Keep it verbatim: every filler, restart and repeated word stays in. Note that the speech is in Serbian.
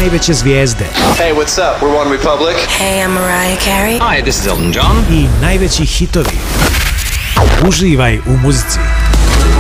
najveće zvijezde. Hey, what's up? We're One Republic. Hey, I'm Mariah Carey. Hi, this is Elton John. I najveći hitovi. Uživaj u muzici.